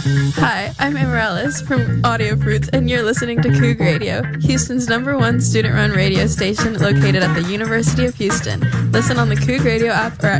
Hi, I'm Amaryllis from Audio Fruits, and you're listening to Coug Radio, Houston's #1 student-run radio station located at the University of Houston. Listen on the Coug Radio app or at